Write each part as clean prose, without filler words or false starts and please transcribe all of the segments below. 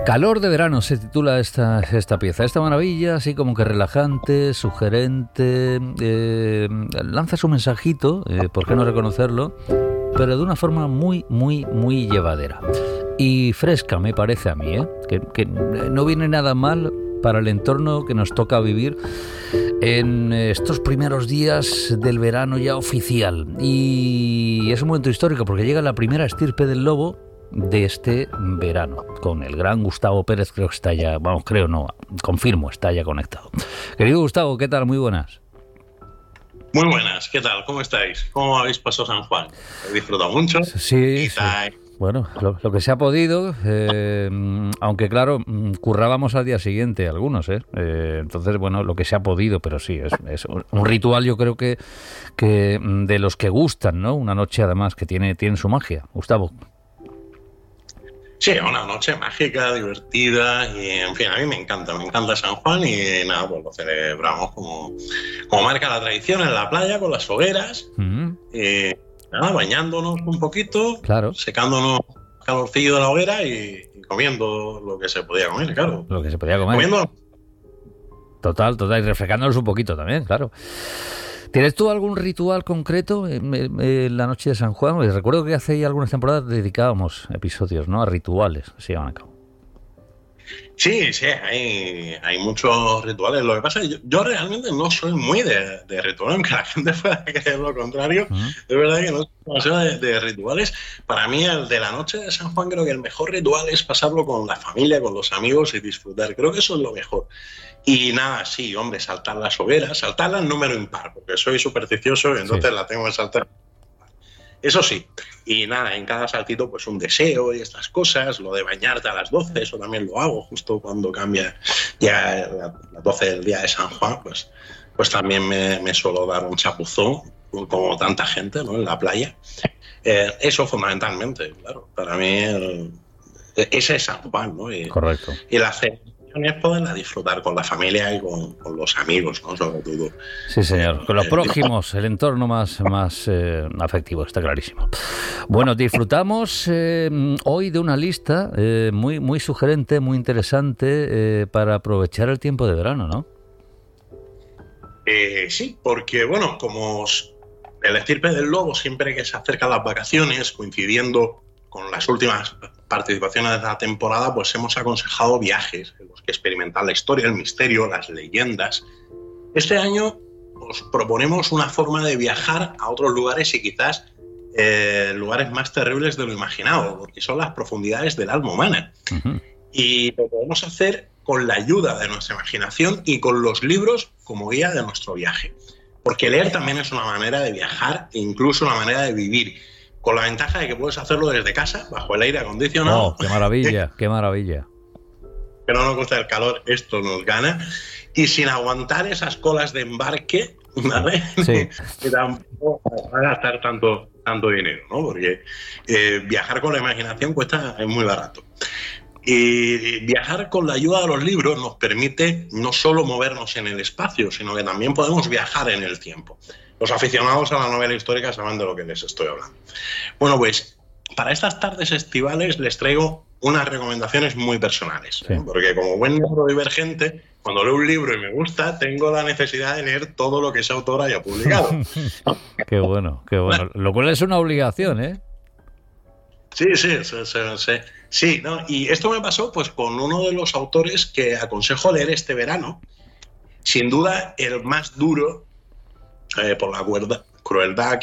Calor de verano se titula esta pieza, esta maravilla, así como que relajante, sugerente, lanza su mensajito, ¿por qué no reconocerlo? Pero de una forma muy, muy, muy llevadera y fresca, me parece a mí, que no viene nada mal para el entorno que nos toca vivir en estos primeros días del verano ya oficial. Y es un momento histórico porque llega la primera estirpe del lobo de este verano, con el gran Gustavo Pérez. Creo que está ya, confirmo, está ya conectado. Querido Gustavo, ¿qué tal? Muy buenas. Muy buenas, ¿qué tal? ¿Cómo estáis? ¿Cómo habéis pasado San Juan? ¿He disfrutado mucho? Sí. Bueno, lo que se ha podido, aunque claro, currábamos al día siguiente algunos, entonces, bueno, lo que se ha podido, pero sí, es un ritual, yo creo que de los que gustan, ¿no? Una noche además que tiene su magia. Gustavo. Sí, una noche mágica, divertida y, en fin, a mí me encanta San Juan y nada, pues lo celebramos como marca la tradición en la playa con las hogueras, nada, bañándonos un poquito, claro, secándonos el calorcillo de la hoguera y comiendo lo que se podía comer, claro. Lo que se podía comer. Comiendo. Total, y refrescándonos un poquito también, claro. ¿Tienes tú algún ritual concreto en la noche de San Juan? Pues recuerdo que hace ya algunas temporadas dedicábamos episodios, ¿no?, a rituales, se llevan a cabo. Sí, hay muchos rituales. Lo que pasa es que yo realmente no soy muy de rituales, aunque la gente pueda creer lo contrario. Es verdad que no soy demasiado de rituales. Para mí, el de la noche de San Juan, creo que el mejor ritual es pasarlo con la familia, con los amigos y disfrutar. Creo que eso es lo mejor. Y nada, sí, hombre, saltar las hogueras, saltarla en número impar, porque soy supersticioso y entonces la tengo que saltar. Eso sí, y nada, en cada saltito pues un deseo y estas cosas, lo de bañarte a las 12, eso también lo hago justo cuando cambia ya las 12 del día de San Juan, pues también me suelo dar un chapuzón, como tanta gente, ¿no?, en la playa. Eso fundamentalmente, claro, para mí ese es San Juan, ¿no? Correcto. Y la celebración es poderla disfrutar con la familia y con los amigos, ¿no?, sobre todo. Sí, señor, con los prójimos, el entorno más afectivo, está clarísimo. Bueno, disfrutamos hoy de una lista muy, muy sugerente, muy interesante para aprovechar el tiempo de verano, ¿no? Sí, porque, bueno, como el estirpe del lobo, siempre que se acercan las vacaciones, coincidiendo con las últimas participaciones de la temporada, pues hemos aconsejado viajes en los que experimentar la historia, el misterio, las leyendas. Este año os proponemos una forma de viajar a otros lugares y quizás lugares más terribles de lo imaginado, porque son las profundidades del alma humana. Uh-huh. Y lo podemos hacer con la ayuda de nuestra imaginación y con los libros como guía de nuestro viaje. Porque leer también es una manera de viajar e incluso una manera de vivir, con la ventaja de que puedes hacerlo desde casa, bajo el aire acondicionado. ¡Oh, qué maravilla, qué maravilla! Que no nos gusta el calor, esto nos gana. Y sin aguantar esas colas de embarque, ¿vale? Sí. Que tampoco va a gastar tanto dinero, ¿no? Porque viajar con la imaginación es muy barato. Y viajar con la ayuda de los libros nos permite no solo movernos en el espacio, sino que también podemos viajar en el tiempo. Los aficionados a la novela histórica saben de lo que les estoy hablando. Bueno, pues para estas tardes estivales les traigo unas recomendaciones muy personales, sí. Porque como buen neurodivergente, cuando leo un libro y me gusta, tengo la necesidad de leer todo lo que ese autor haya publicado. Qué bueno, qué bueno. Lo cual es una obligación, ¿eh? Sí, ¿no? Y esto me pasó pues con uno de los autores que aconsejo leer este verano. Sin duda, el más duro, por la crueldad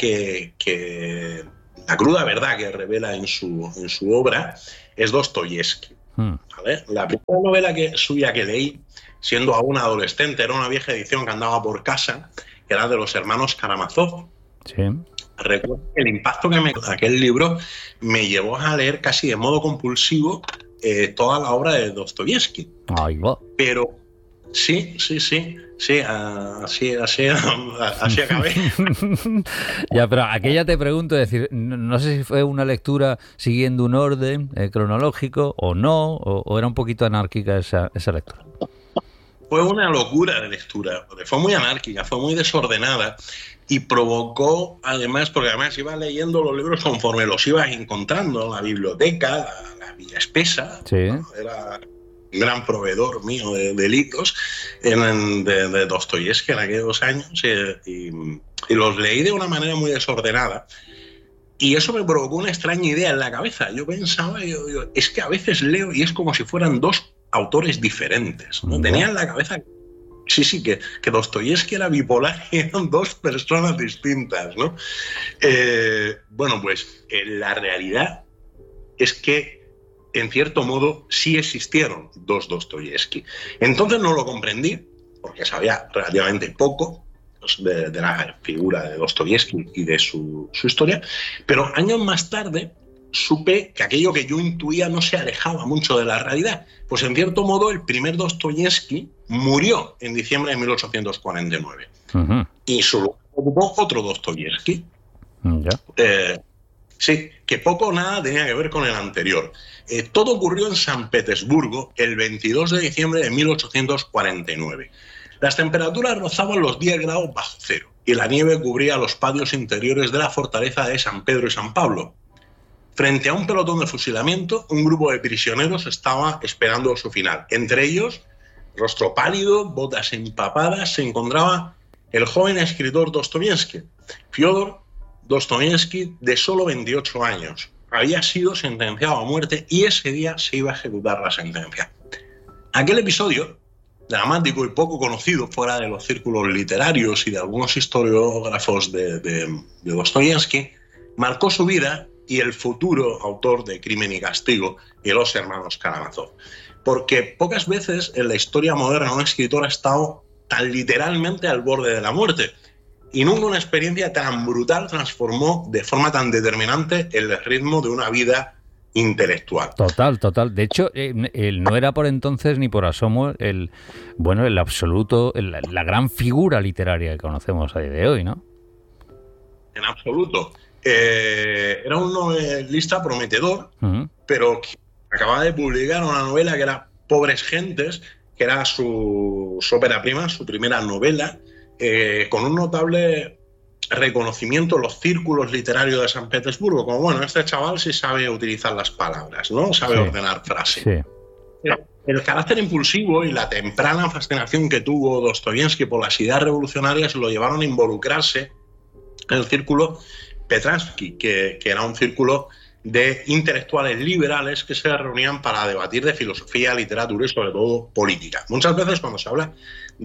la cruda verdad que revela en su obra, es Dostoyevski. ¿Vale? La primera novela suya que leí, siendo aún adolescente, era una vieja edición que andaba por casa, que era de los hermanos Karamazov. Sí. Recuerdo que el impacto que aquel libro me llevó a leer casi de modo compulsivo toda la obra de Dostoyevski. Ahí va. Pero sí, así acabé. Ya, pero aquella te pregunto, es decir, no sé si fue una lectura siguiendo un orden cronológico o no, o era un poquito anárquica esa lectura. Fue una locura de lectura, porque fue muy anárquica, fue muy desordenada y provocó, además, porque además iba leyendo los libros conforme los ibas encontrando en la biblioteca, la Villa Espesa, sí. ¿no? gran proveedor mío de libros de Dostoyevsky en aquellos años, y los leí de una manera muy desordenada. Y eso me provocó una extraña idea en la cabeza. Yo pensaba, es que a veces leo y es como si fueran dos autores diferentes, ¿no? Tenía en la cabeza, sí, que Dostoyevsky era bipolar y eran dos personas distintas, ¿no? Bueno, pues la realidad es que, en cierto modo, sí existieron dos Dostoyevsky. Entonces no lo comprendí, porque sabía relativamente poco de la figura de Dostoyevsky y de su historia, pero años más tarde supe que aquello que yo intuía no se alejaba mucho de la realidad. Pues en cierto modo el primer Dostoyevsky murió en diciembre de 1849. Y su lugar ocupó otro Dostoyevsky. Sí, que poco o nada tenía que ver con el anterior. Todo ocurrió en San Petersburgo el 22 de diciembre de 1849. Las temperaturas rozaban los 10 grados bajo cero y la nieve cubría los patios interiores de la fortaleza de San Pedro y San Pablo. Frente a un pelotón de fusilamiento, un grupo de prisioneros estaba esperando su final. Entre ellos, rostro pálido, botas empapadas, se encontraba el joven escritor Dostoyevsky. Fyodor Dostoyevsky, de solo 28 años, había sido sentenciado a muerte y ese día se iba a ejecutar la sentencia. Aquel episodio, dramático y poco conocido fuera de los círculos literarios y de algunos historiógrafos de Dostoyevsky, marcó su vida y el futuro autor de Crimen y Castigo y Los Hermanos Karamazov. Porque pocas veces en la historia moderna un escritor ha estado tan literalmente al borde de la muerte. Y nunca una experiencia tan brutal transformó de forma tan determinante el ritmo de una vida intelectual. Total. De hecho, él no era por entonces ni por asomo el absoluto, la gran figura literaria que conocemos a día de hoy, ¿no? En absoluto. Era un novelista prometedor, pero que acababa de publicar una novela que era Pobres Gentes, que era su ópera prima, su primera novela, con un notable reconocimiento en los círculos literarios de San Petersburgo, como bueno, este chaval sí sabe utilizar las palabras, ¿no? Sabe ordenar frases. Sí. El carácter impulsivo y la temprana fascinación que tuvo Dostoyevsky por las ideas revolucionarias lo llevaron a involucrarse en el círculo Petransky, que era un círculo de intelectuales liberales que se reunían para debatir de filosofía, literatura y sobre todo política. Muchas veces cuando se habla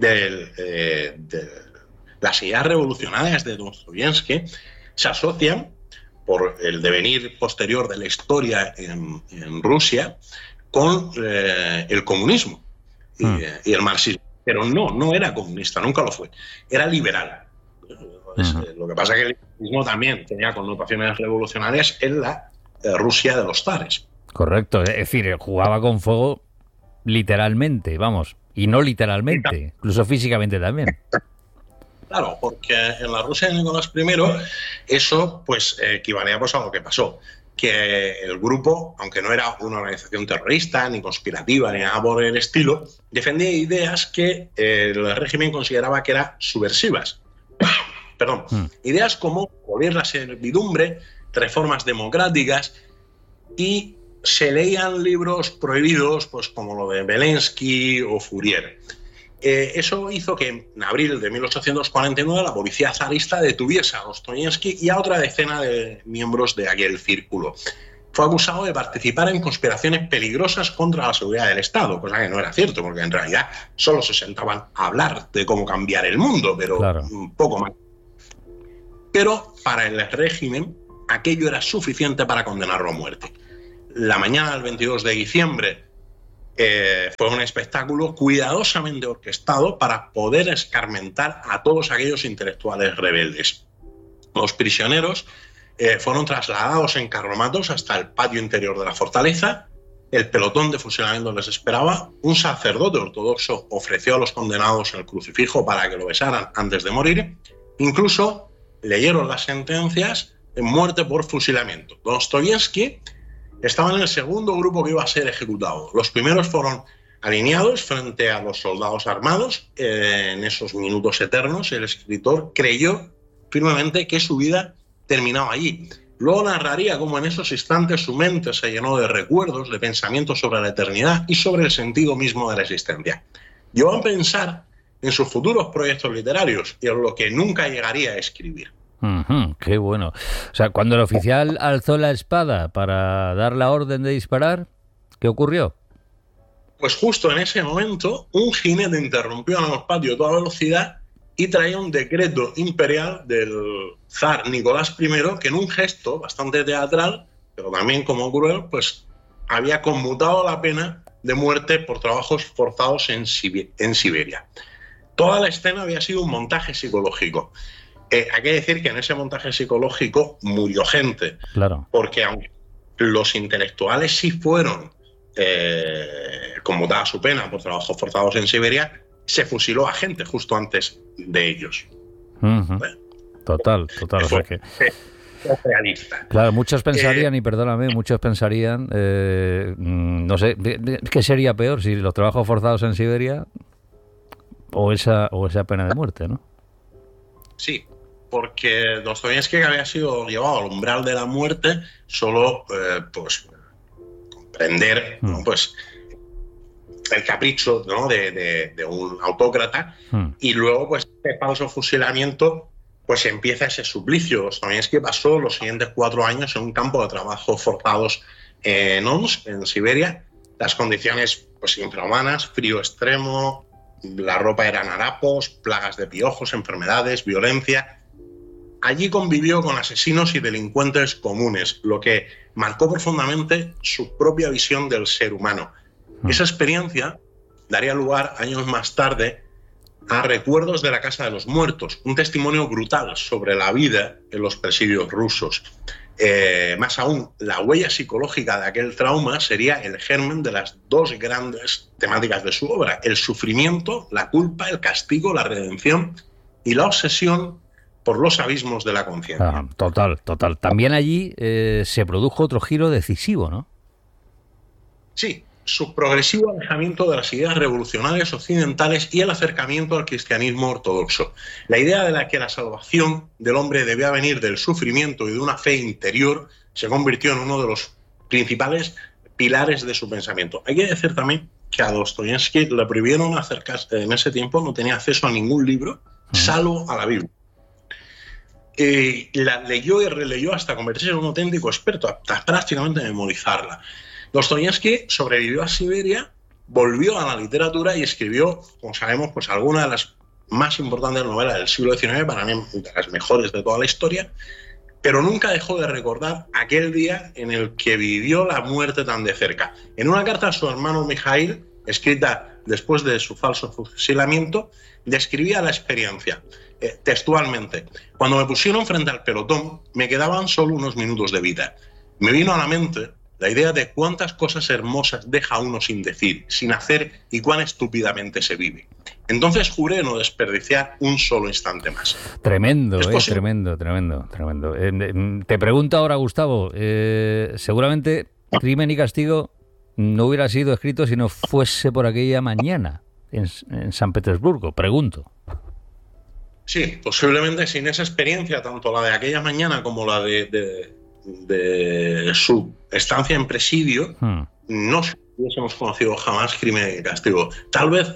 de las ideas revolucionarias de Dostoyevsky se asocian, por el devenir posterior de la historia en Rusia, con el comunismo y el marxismo. Pero no era comunista, nunca lo fue. Era liberal. Lo que pasa es que el comunismo también tenía connotaciones revolucionarias en la Rusia de los zares. Correcto, es decir, jugaba con fuego literalmente, vamos, y no literalmente, incluso físicamente también. Claro, porque en la Rusia de Nicolás I eso pues equivalía pues a lo que pasó, que el grupo, aunque no era una organización terrorista, ni conspirativa, ni nada por el estilo, defendía ideas que el régimen consideraba que eran subversivas. Ideas como abolir la servidumbre, reformas democráticas, y se leían libros prohibidos pues como lo de Belensky o Fourier. Eso hizo que en abril de 1849 la policía zarista detuviese a Dostoyevsky y a otra decena de miembros de aquel círculo. Fue acusado de participar en conspiraciones peligrosas contra la seguridad del Estado, cosa que no era cierto, porque en realidad solo se sentaban a hablar de cómo cambiar el mundo, pero un poco más. Pero para el régimen aquello era suficiente para condenarlo a muerte. La mañana del 22 de diciembre fue un espectáculo cuidadosamente orquestado para poder escarmentar a todos aquellos intelectuales rebeldes. Los prisioneros fueron trasladados en carromatos hasta el patio interior de la fortaleza. El pelotón de fusilamiento les esperaba. Un sacerdote ortodoxo ofreció a los condenados el crucifijo para que lo besaran antes de morir. Incluso leyeron las sentencias de muerte por fusilamiento. Dostoyevsky estaba en el segundo grupo que iba a ser ejecutado. Los primeros fueron alineados frente a los soldados armados. En esos minutos eternos, el escritor creyó firmemente que su vida terminaba allí. Luego narraría cómo en esos instantes su mente se llenó de recuerdos, de pensamientos sobre la eternidad y sobre el sentido mismo de la existencia. Llegó a pensar en sus futuros proyectos literarios y en lo que nunca llegaría a escribir. Qué bueno. O sea, cuando el oficial alzó la espada para dar la orden de disparar, ¿qué ocurrió? Pues justo en ese momento, un jinete interrumpió en el patio a toda velocidad y traía un decreto imperial del zar Nicolás I, que en un gesto bastante teatral, pero también como cruel, pues había conmutado la pena de muerte por trabajos forzados en Siberia. Toda la escena había sido un montaje psicológico. Hay que decir que en ese montaje psicológico murió gente. Claro. Porque aunque los intelectuales sí fueron conmutada su pena por trabajos forzados en Siberia, se fusiló a gente justo antes de ellos. Total. O sea que... realista. Claro, muchos pensarían, y perdóname, muchos pensarían, no sé, ¿qué sería peor? Si los trabajos forzados en Siberia o esa pena de muerte, ¿no? Sí, porque Dostoyevski había sido llevado al umbral de la muerte solo, pues, comprender, ¿no? Pues, el capricho, ¿no? de un autócrata, y luego, pues, este falso fusilamiento, pues empieza ese suplicio. Dostoyevski pasó los siguientes 4 años en un campo de trabajos forzados en Omsk, en Siberia. Las condiciones, pues, infrahumanas, frío extremo, la ropa eran harapos, plagas de piojos, enfermedades, violencia. Allí convivió con asesinos y delincuentes comunes, lo que marcó profundamente su propia visión del ser humano. Esa experiencia daría lugar años más tarde a Recuerdos de la Casa de los Muertos, un testimonio brutal sobre la vida en los presidios rusos. Más aún, la huella psicológica de aquel trauma sería el germen de las 2 grandes temáticas de su obra: el sufrimiento, la culpa, el castigo, la redención y la obsesión por los abismos de la conciencia. Total. También allí se produjo otro giro decisivo, ¿no? Sí, su progresivo alejamiento de las ideas revolucionarias occidentales y el acercamiento al cristianismo ortodoxo. La idea de que la salvación del hombre debía venir del sufrimiento y de una fe interior se convirtió en uno de los principales pilares de su pensamiento. Hay que decir también que a Dostoyevski le prohibieron acercarse, en ese tiempo no tenía acceso a ningún libro, salvo a la Biblia. La leyó y releyó hasta convertirse en un auténtico experto, hasta prácticamente memorizarla. Dostoyevski sobrevivió a Siberia, volvió a la literatura y escribió, como sabemos, pues algunas de las más importantes novelas del siglo XIX, para mí de las mejores de toda la historia, pero nunca dejó de recordar aquel día en el que vivió la muerte tan de cerca. En una carta a su hermano Mikhail, escrita después de su falso fusilamiento, describía la experiencia textualmente: cuando me pusieron frente al pelotón, me quedaban solo unos minutos de vida. Me vino a la mente la idea de cuántas cosas hermosas deja uno sin decir, sin hacer, y cuán estúpidamente se vive. Entonces juré no desperdiciar un solo instante más. Tremendo, tremendo. Te pregunto ahora, Gustavo, seguramente Crimen y Castigo no hubiera sido escrito si no fuese por aquella mañana en San Petersburgo, pregunto. Sí, posiblemente sin esa experiencia, tanto la de aquella mañana como la de su estancia en presidio, no hubiésemos conocido jamás Crimen y Castigo. Tal vez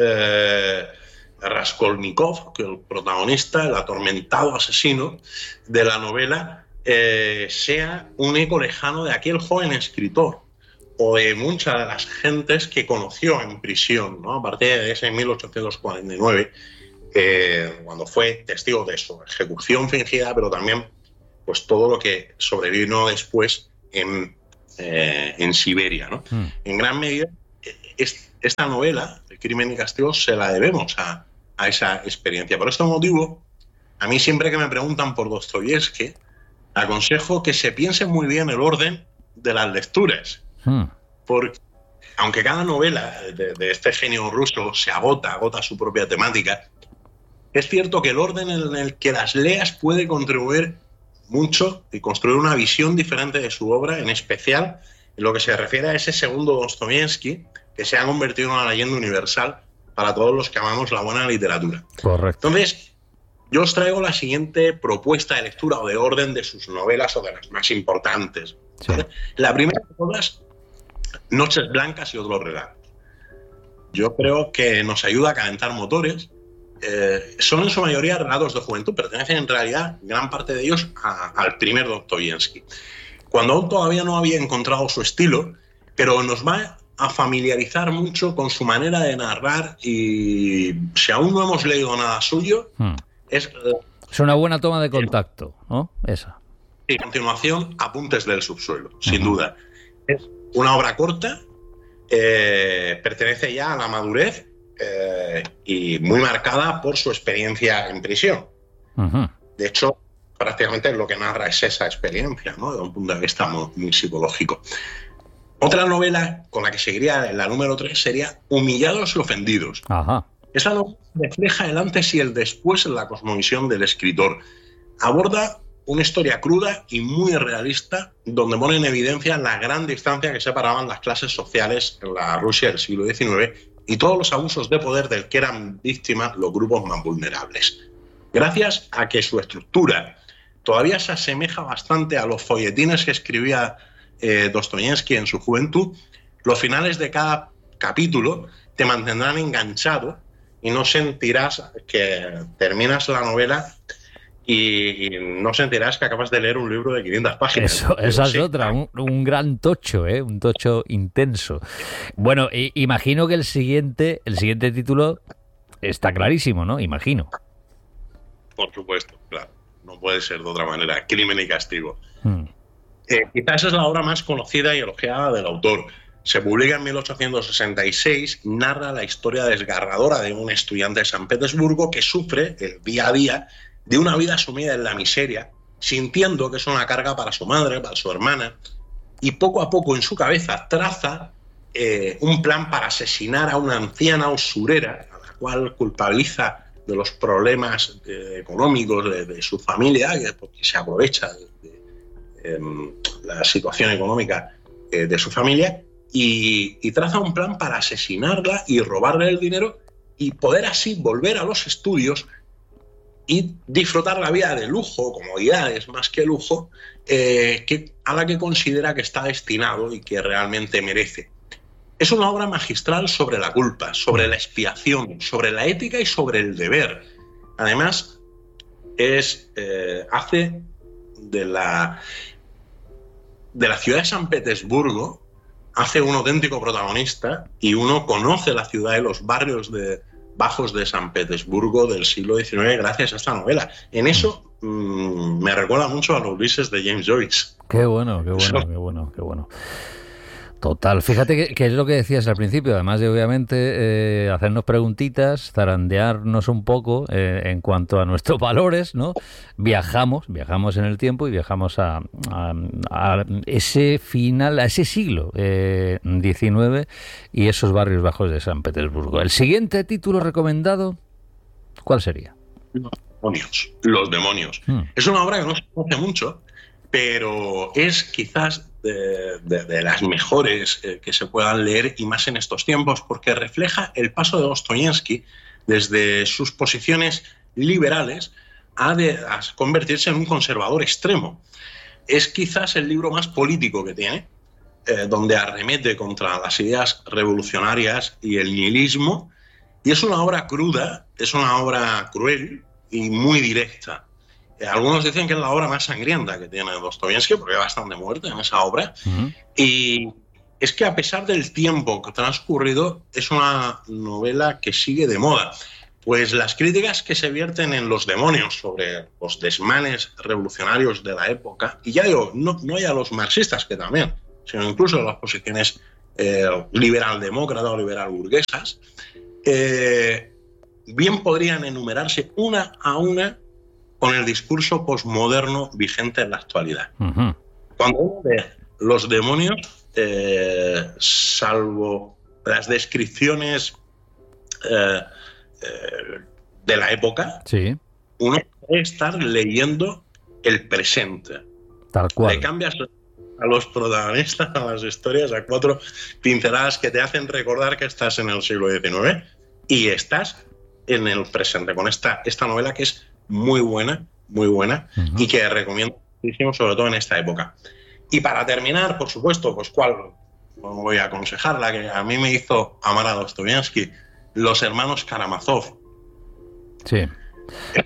Raskolnikov, que el protagonista, el atormentado asesino de la novela, sea un eco lejano de aquel joven escritor o de muchas de las gentes que conoció en prisión, ¿no? A partir de ese 1849, cuando fue testigo de su ejecución fingida, pero también pues todo lo que sobrevino después en Siberia, ¿no? En gran medida, esta novela, El Crimen y Castigo, se la debemos a esa experiencia. Por este motivo, a mí siempre que me preguntan por Dostoyevski, aconsejo que se piense muy bien el orden de las lecturas. Porque aunque cada novela de este genio ruso se agota su propia temática, es cierto que el orden en el que las leas puede contribuir mucho y construir una visión diferente de su obra, en especial en lo que se refiere a ese segundo Dostoyevski que se ha convertido en una leyenda universal para todos los que amamos la buena literatura. Correcto. Entonces, yo os traigo la siguiente propuesta de lectura o de orden de sus novelas o de las más importantes. ¿Vale? Sí. La primera de todas, Noches Blancas y otros relatos. Yo creo que nos ayuda a calentar motores. Son en su mayoría relatos de juventud, pertenecen en realidad gran parte de ellos al primer Dostoyevsky. Cuando aún todavía no había encontrado su estilo, pero nos va a familiarizar mucho con su manera de narrar, y si aún no hemos leído nada suyo, es una buena toma de contacto, ¿no? Esa. Y a continuación, Apuntes del subsuelo, sin duda. Es una obra corta, pertenece ya a la madurez y muy marcada por su experiencia en prisión. De hecho, prácticamente lo que narra es esa experiencia, ¿no? Desde un punto de vista muy psicológico. Otra novela con la que seguiría la número 3 sería Humillados y ofendidos. Esta novela refleja el antes y el después en la cosmovisión del escritor. Aborda una historia cruda y muy realista, donde pone en evidencia la gran distancia que separaban las clases sociales en la Rusia del siglo XIX y todos los abusos de poder del que eran víctimas los grupos más vulnerables. Gracias a que su estructura todavía se asemeja bastante a los folletines que escribía Dostoyevsky en su juventud, los finales de cada capítulo te mantendrán enganchado y no sentirás que terminas la novela y no sentirás que acabas de leer un libro de 500 páginas. Esa es otra, un gran tocho, un tocho intenso. Bueno, imagino que el siguiente título está clarísimo, ¿no? Imagino. Por supuesto, claro. No puede ser de otra manera. Crimen y castigo. Quizás es la obra más conocida y elogiada del autor. Se publica en 1866, narra la historia desgarradora de un estudiante de San Petersburgo que sufre el día a día de una vida sumida en la miseria, sintiendo que es una carga para su madre, para su hermana, y poco a poco en su cabeza traza un plan para asesinar a una anciana usurera, a la cual culpabiliza de los problemas económicos de su familia, porque se aprovecha de la situación económica de su familia, y traza un plan para asesinarla y robarle el dinero y poder así volver a los estudios y disfrutar la vida de lujo, comodidades más que lujo, a la que considera que está destinado y que realmente merece. Es una obra magistral sobre la culpa, sobre la expiación, sobre la ética y sobre el deber. Además, hace de la ciudad de San Petersburgo, hace un auténtico protagonista, y uno conoce la ciudad y los barrios bajos de San Petersburgo del siglo XIX gracias a esta novela. En eso me recuerda mucho a los Ulises de James Joyce. Qué bueno. Total. Fíjate que es lo que decías al principio, además de obviamente hacernos preguntitas, zarandearnos un poco en cuanto a nuestros valores, ¿no? Viajamos en el tiempo y viajamos a ese final, a ese siglo XIX y esos barrios bajos de San Petersburgo. El siguiente título recomendado, ¿cuál sería? Los demonios. Es una obra que no se conoce mucho, pero es quizás de las mejores que se puedan leer, y más en estos tiempos, porque refleja el paso de Dostoyevsky desde sus posiciones liberales a convertirse en un conservador extremo. Es quizás el libro más político que tiene, donde arremete contra las ideas revolucionarias y el nihilismo, y es una obra cruda, es una obra cruel y muy directa. Algunos dicen que es la obra más sangrienta que tiene Dostoyevsky, porque hay bastante muerte en esa obra. Y es que a pesar del tiempo que ha transcurrido, es una novela que sigue de moda. Pues las críticas que se vierten en Los demonios sobre los desmanes revolucionarios de la época, y ya digo, no ya los marxistas, que también, sino incluso las posiciones liberal-demócrata o liberal-burguesas, bien podrían enumerarse una a una con el discurso posmoderno vigente en la actualidad. Cuando uno ve Los demonios, salvo las descripciones de la época, sí, uno puede estar leyendo el presente. Tal cual. Le cambias a los protagonistas, a las historias, a 4 pinceladas que te hacen recordar que estás en el siglo XIX y estás en el presente, con esta novela que es muy buena, y que recomiendo muchísimo, sobre todo en esta época. Y para terminar, por supuesto, pues ¿cuál voy a aconsejar? La que a mí me hizo amar a Dostoyevsky, Los hermanos Karamazov. Sí. Es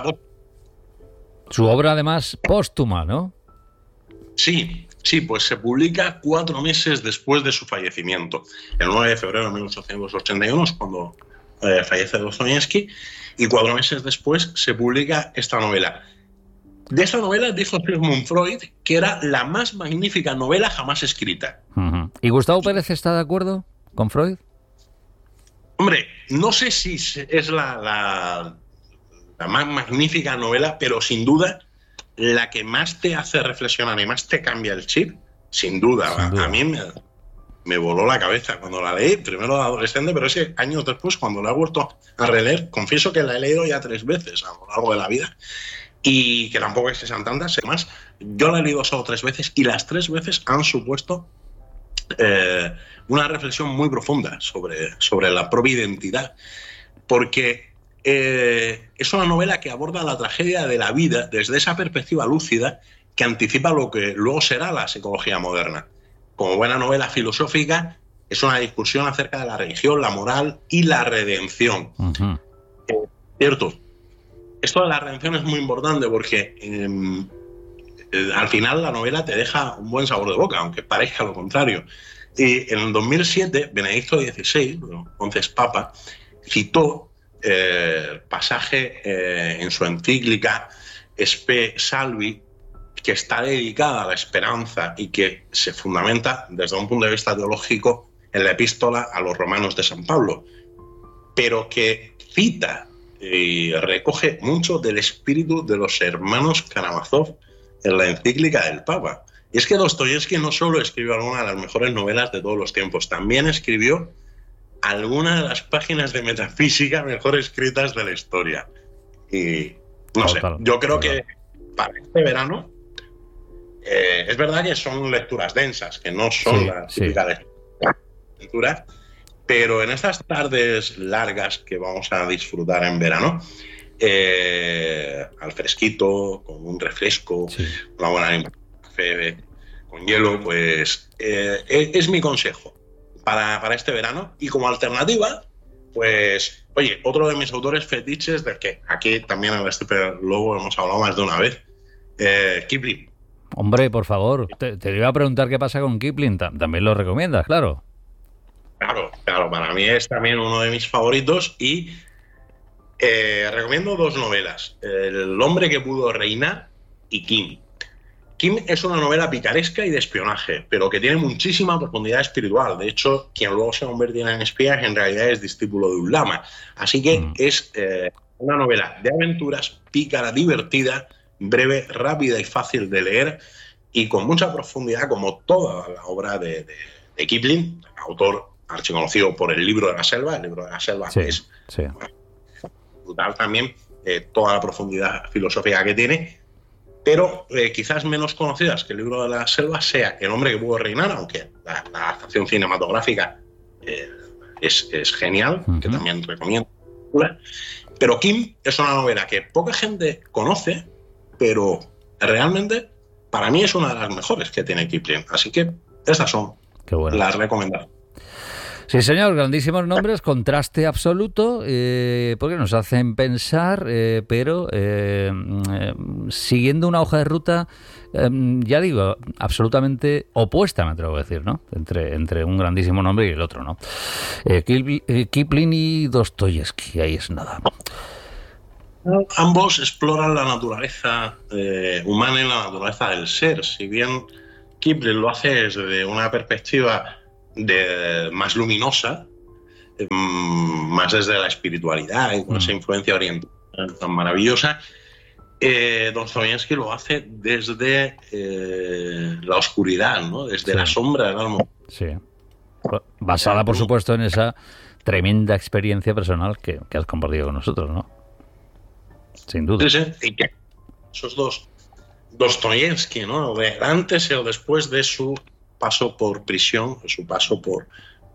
su obra además póstuma, ¿no? Sí, pues se publica 4 meses después de su fallecimiento. El 9 de febrero de 1881 es cuando fallece Dostoyevsky, y 4 meses después se publica esta novela. De esta novela dijo Sigmund Freud que era la más magnífica novela jamás escrita. Uh-huh. ¿Y Gustavo Pérez está de acuerdo con Freud? Hombre, no sé si es la más magnífica novela, pero sin duda la que más te hace reflexionar y más te cambia el chip, sin duda. A mí me voló la cabeza cuando la leí, primero de adolescente, pero ese años después, cuando la he vuelto a releer, confieso que la he leído ya 3 veces a lo largo de la vida, y que tampoco es que sean tantas, más. Yo la he leído solo 3 veces, y las 3 veces han supuesto una reflexión muy profunda sobre la propia identidad, porque es una novela que aborda la tragedia de la vida desde esa perspectiva lúcida que anticipa lo que luego será la psicología moderna. Como buena novela filosófica, es una discusión acerca de la religión, la moral y la redención. Uh-huh. Cierto, esto de la redención es muy importante porque al final la novela te deja un buen sabor de boca, aunque parezca lo contrario. Y en el 2007, Benedicto XVI, entonces Papa, citó pasaje en su encíclica Spe Salvi, que está dedicada a la esperanza y que se fundamenta desde un punto de vista teológico en la epístola a los romanos de San Pablo, pero que cita y recoge mucho del espíritu de los hermanos Karamazov en la encíclica del Papa. Y es que Dostoyevsky no solo escribió algunas de las mejores novelas de todos los tiempos, también escribió algunas de las páginas de metafísica mejor escritas de la historia. Y no sé, yo creo que para este verano es verdad que son lecturas densas, que no son la típica lectura, pero en estas tardes largas que vamos a disfrutar en verano, al fresquito, con un refresco, una buena café con hielo, pues es mi consejo para este verano. Y como alternativa, pues, oye, otro de mis autores fetiches, del que aquí también en el Stepper Lobo hemos hablado más de una vez, Kipling. Hombre, por favor, te iba a preguntar qué pasa con Kipling. También lo recomiendas, claro. Claro, para mí es también uno de mis favoritos y recomiendo 2 novelas, El hombre que pudo reinar y Kim. Kim es una novela picaresca y de espionaje, pero que tiene muchísima profundidad espiritual. De hecho, quien luego se convertirá en espía en realidad es discípulo de un lama. Así que es una novela de aventuras, pícara, divertida, breve, rápida y fácil de leer, y con mucha profundidad, como toda la obra de Kipling, autor archiconocido por El libro de la selva. El libro de la selva es brutal también, toda la profundidad filosófica que tiene, pero quizás menos conocidas que El libro de la selva sea El hombre que pudo reinar, aunque la adaptación cinematográfica es genial, que también recomiendo. Pero Kim es una novela que poca gente conoce, pero realmente para mí es una de las mejores que tiene Kipling. Así que estas son las recomendaciones. Sí, señor, grandísimos nombres, contraste absoluto, porque nos hacen pensar, pero siguiendo una hoja de ruta, ya digo, absolutamente opuesta, me atrevo a decir, ¿no? Entre un grandísimo nombre y el otro, ¿no? Kipling y Dostoyevsky, ahí es nada. Ambos exploran la naturaleza humana y la naturaleza del ser. Si bien Kipling lo hace desde una perspectiva más luminosa, más desde la espiritualidad y con esa influencia oriental tan maravillosa, Dostoyevsky lo hace desde la oscuridad, ¿no? Desde la sombra del alma. Sí. Basada, por supuesto, en esa tremenda experiencia personal que has compartido con nosotros, ¿no? Sin duda. Sí. Y que esos dos, Dostoyevsky, ¿no? Antes y después de su paso por prisión, su paso por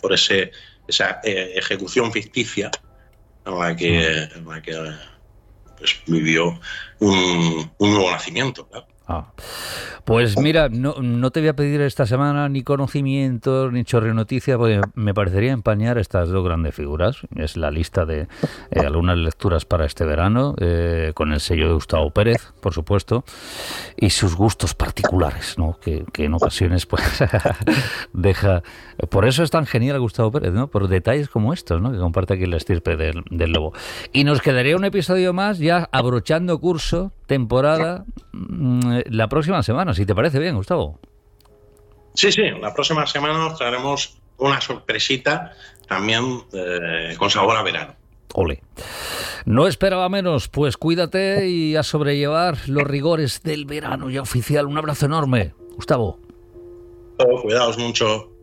esa ejecución ficticia en la que pues vivió un nuevo nacimiento, claro. Pues mira, no te voy a pedir esta semana ni conocimientos ni chorre noticias, porque me parecería empañar estas dos grandes figuras. Es la lista de algunas lecturas para este verano, con el sello de Gustavo Pérez, por supuesto, y sus gustos particulares, ¿no? Que en ocasiones pues deja... Por eso es tan genial Gustavo Pérez, ¿no? Por detalles como estos, ¿no? Que comparte aquí la estirpe del lobo. Y nos quedaría un episodio más ya abrochando curso, temporada, la próxima semana, si te parece bien, Gustavo. Sí, la próxima semana nos traeremos una sorpresita también con sabor a verano. Ole. No esperaba menos, pues cuídate y a sobrellevar los rigores del verano ya oficial. Un abrazo enorme, Gustavo. Cuidaos mucho.